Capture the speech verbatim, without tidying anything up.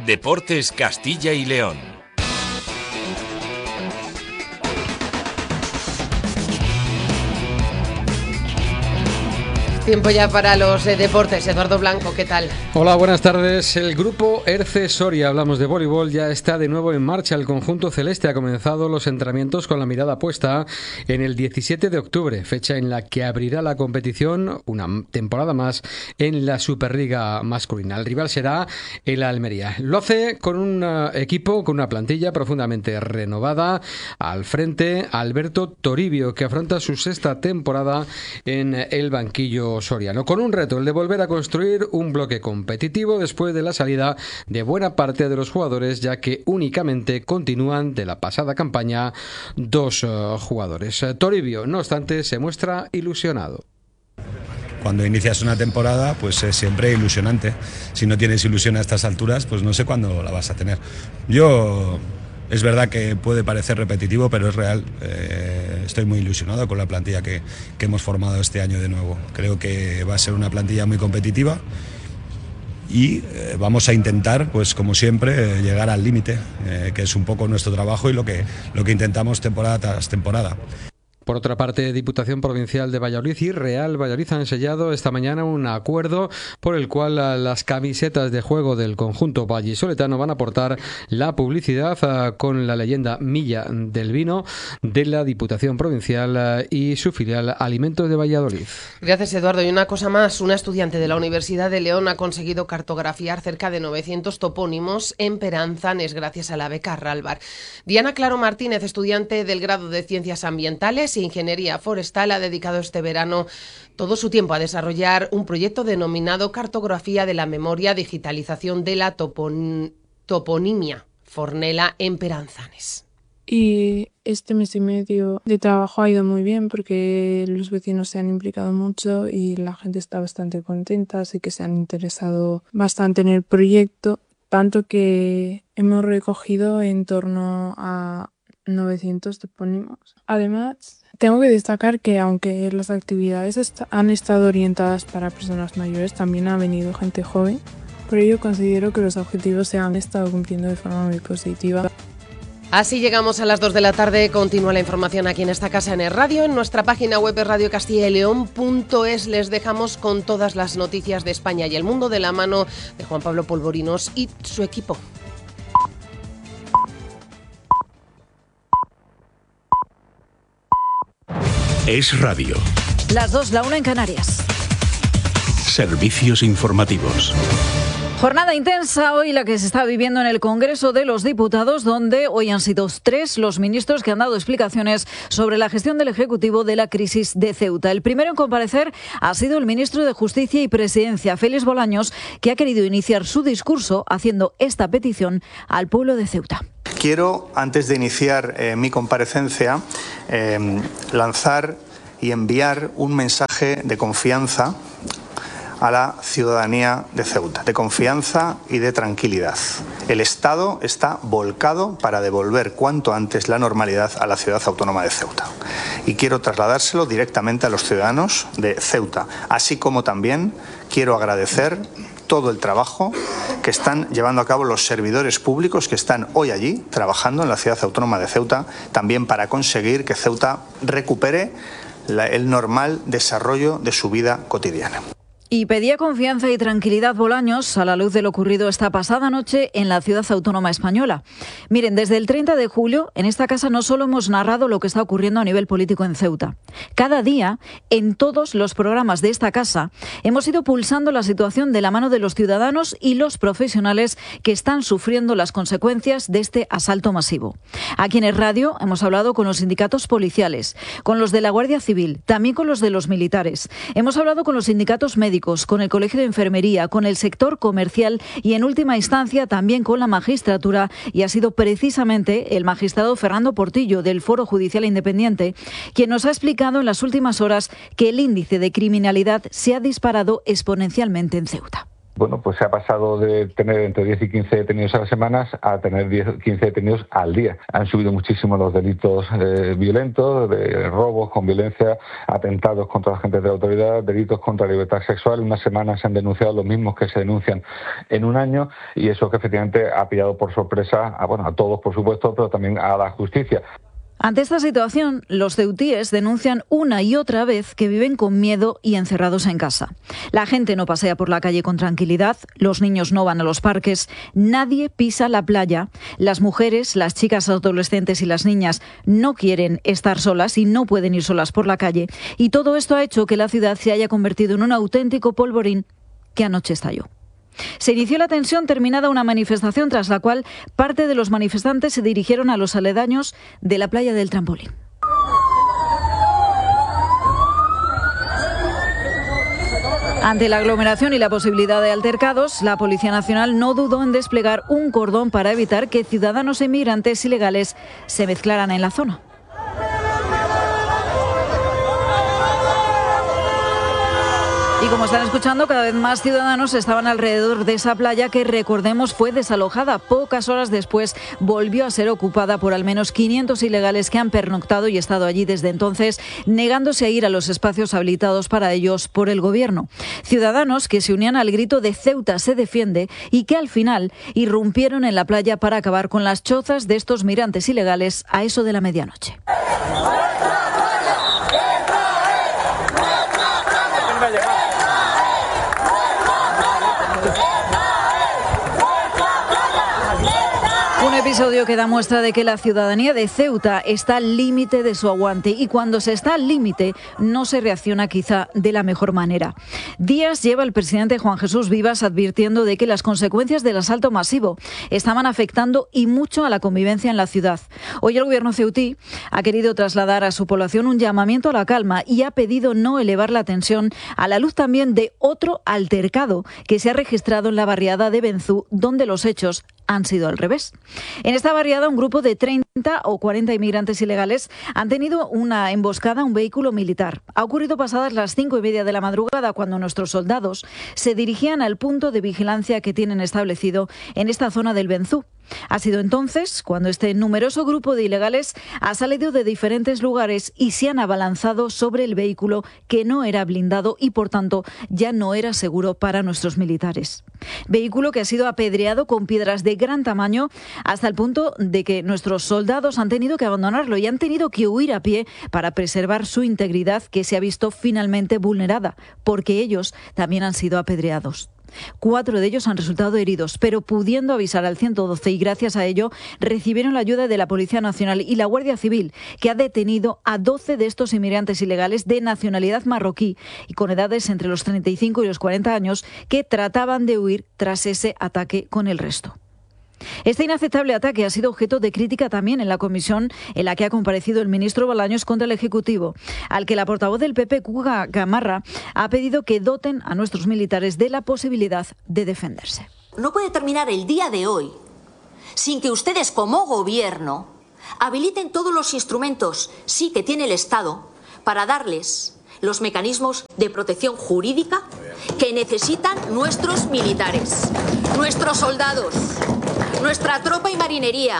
Deportes Castilla y León. Tiempo ya para los eh, deportes. Eduardo Blanco, ¿qué tal? Hola, buenas tardes. El grupo Erce Soria, hablamos de voleibol, ya está de nuevo en marcha. El conjunto celeste ha comenzado los entrenamientos con la mirada puesta en el diecisiete de octubre, fecha en la que abrirá la competición una temporada más en la Superliga masculina. El rival será el Almería. Lo hace con un equipo, con una plantilla profundamente renovada. Al frente, Alberto Toribio, que afronta su sexta temporada en el banquillo soriano, con un reto, el de volver a construir un bloque competitivo después de la salida de buena parte de los jugadores, ya que únicamente continúan de la pasada campaña dos uh, jugadores. Toribio, no obstante, se muestra ilusionado. Cuando inicias una temporada, pues es siempre ilusionante. Si no tienes ilusión a estas alturas, pues no sé cuándo la vas a tener. Yo... Es verdad que puede parecer repetitivo, pero es real. Eh, estoy muy ilusionado con la plantilla que, que hemos formado este año de nuevo. Creo que va a ser una plantilla muy competitiva y eh, vamos a intentar, pues como siempre, eh, llegar al límite, eh, que es un poco nuestro trabajo y lo que, lo que intentamos temporada tras temporada. Por otra parte, Diputación Provincial de Valladolid y Real Valladolid han sellado esta mañana un acuerdo por el cual las camisetas de juego del conjunto vallisoletano van a aportar la publicidad con la leyenda Milla del Vino de la Diputación Provincial y su filial Alimentos de Valladolid. Gracias, Eduardo. Y una cosa más, una estudiante de la Universidad de León ha conseguido cartografiar cerca de novecientos topónimos en Peranzanes gracias a la beca Ralbar. Diana Claro Martínez, estudiante del grado de Ciencias Ambientales e Ingeniería Forestal, ha dedicado este verano todo su tiempo a desarrollar un proyecto denominado Cartografía de la Memoria, Digitalización de la topon- Toponimia Fornela en Peranzanes. Y este mes y medio de trabajo ha ido muy bien porque los vecinos se han implicado mucho y la gente está bastante contenta, así que se han interesado bastante en el proyecto, tanto que hemos recogido en torno a novecientos topónimos. Además, tengo que destacar que aunque las actividades est- han estado orientadas para personas mayores, también ha venido gente joven. Por ello considero que los objetivos se han estado cumpliendo de forma muy positiva. Así llegamos a las dos de la tarde. Continúa la información aquí en esta casa en el radio. En nuestra página web es radio castilla y león punto es. Les dejamos con todas las noticias de España y el mundo de la mano de Juan Pablo Polvorinos y su equipo. Es radio. Las dos, la una en Canarias. Servicios informativos. Jornada intensa hoy la que se está viviendo en el Congreso de los Diputados, donde hoy han sido tres los ministros que han dado explicaciones sobre la gestión del Ejecutivo de la crisis de Ceuta. El primero en comparecer ha sido el ministro de Justicia y Presidencia, Félix Bolaños, que ha querido iniciar su discurso haciendo esta petición al pueblo de Ceuta. Quiero, antes de iniciar eh, mi comparecencia, eh, lanzar y enviar un mensaje de confianza a la ciudadanía de Ceuta, de confianza y de tranquilidad. El Estado está volcado para devolver cuanto antes la normalidad a la ciudad autónoma de Ceuta. Y quiero trasladárselo directamente a los ciudadanos de Ceuta, así como también quiero agradecer todo el trabajo que están llevando a cabo los servidores públicos que están hoy allí trabajando en la ciudad autónoma de Ceuta, también para conseguir que Ceuta recupere la, el normal desarrollo de su vida cotidiana. Y pedía confianza y tranquilidad Bolaños a la luz de lo ocurrido esta pasada noche en la ciudad autónoma española. Miren, desde el treinta de julio en esta casa no solo hemos narrado lo que está ocurriendo a nivel político en Ceuta. Cada día, en todos los programas de esta casa, hemos ido pulsando la situación de la mano de los ciudadanos y los profesionales que están sufriendo las consecuencias de este asalto masivo. Aquí en el radio hemos hablado con los sindicatos policiales, con los de la Guardia Civil, también con los de los militares. Hemos hablado con los sindicatos médicos, con el Colegio de Enfermería, con el sector comercial y en última instancia también con la magistratura, y ha sido precisamente el magistrado Fernando Portillo del Foro Judicial Independiente quien nos ha explicado en las últimas horas que el índice de criminalidad se ha disparado exponencialmente en Ceuta. Bueno, pues se ha pasado de tener entre diez y quince detenidos a las semanas a tener diez o quince detenidos al día. Han subido muchísimo los delitos eh, violentos, de robos con violencia, atentados contra agentes de la autoridad, delitos contra la libertad sexual. En una semana se han denunciado los mismos que se denuncian en un año, y eso que efectivamente ha pillado por sorpresa a, bueno, a todos, por supuesto, pero también a la justicia. Ante esta situación, los ceutíes denuncian una y otra vez que viven con miedo y encerrados en casa. La gente no pasea por la calle con tranquilidad, los niños no van a los parques, nadie pisa la playa, las mujeres, las chicas adolescentes y las niñas no quieren estar solas y no pueden ir solas por la calle. Y todo esto ha hecho que la ciudad se haya convertido en un auténtico polvorín que anoche estalló. Se inició la tensión terminada una manifestación tras la cual parte de los manifestantes se dirigieron a los aledaños de la playa del Trampolín. Ante la aglomeración y la posibilidad de altercados, la Policía Nacional no dudó en desplegar un cordón para evitar que ciudadanos e inmigrantes ilegales se mezclaran en la zona. Y como están escuchando, cada vez más ciudadanos estaban alrededor de esa playa que, recordemos, fue desalojada. Pocas horas después volvió a ser ocupada por al menos quinientos ilegales que han pernoctado y estado allí desde entonces, negándose a ir a los espacios habilitados para ellos por el gobierno. Ciudadanos que se unían al grito de Ceuta se defiende y que al final irrumpieron en la playa para acabar con las chozas de estos migrantes ilegales a eso de la medianoche. Un episodio que da muestra de que la ciudadanía de Ceuta está al límite de su aguante, y cuando se está al límite no se reacciona quizá de la mejor manera. Días lleva el presidente Juan Jesús Vivas advirtiendo de que las consecuencias del asalto masivo estaban afectando y mucho a la convivencia en la ciudad. Hoy el gobierno ceutí ha querido trasladar a su población un llamamiento a la calma y ha pedido no elevar la tensión, a la luz también de otro altercado que se ha registrado en la barriada de Benzú, donde los hechos han sido al revés. En esta barriada, un grupo de treinta o cuarenta inmigrantes ilegales han tenido una emboscada a un vehículo militar. Ha ocurrido pasadas las cinco y media de la madrugada, cuando nuestros soldados se dirigían al punto de vigilancia que tienen establecido en esta zona del Benzú. Ha sido entonces cuando este numeroso grupo de ilegales ha salido de diferentes lugares y se han abalanzado sobre el vehículo, que no era blindado y por tanto ya no era seguro para nuestros militares. Vehículo que ha sido apedreado con piedras de gran tamaño hasta el punto de que nuestros soldados han tenido que abandonarlo y han tenido que huir a pie para preservar su integridad, que se ha visto finalmente vulnerada porque ellos también han sido apedreados. Cuatro de ellos han resultado heridos, pero pudiendo avisar al ciento doce, y gracias a ello recibieron la ayuda de la Policía Nacional y la Guardia Civil, que ha detenido a doce de estos inmigrantes ilegales de nacionalidad marroquí y con edades entre los treinta y cinco y los cuarenta años, que trataban de huir tras ese ataque con el resto. Este inaceptable ataque ha sido objeto de crítica también en la comisión en la que ha comparecido el ministro Bolaños contra el Ejecutivo, al que la portavoz del P P, Cuca Gamarra, ha pedido que doten a nuestros militares de la posibilidad de defenderse. No puede terminar el día de hoy sin que ustedes, como gobierno, habiliten todos los instrumentos, sí, que tiene el Estado, para darles los mecanismos de protección jurídica que necesitan nuestros militares, nuestros soldados, nuestra tropa y marinería.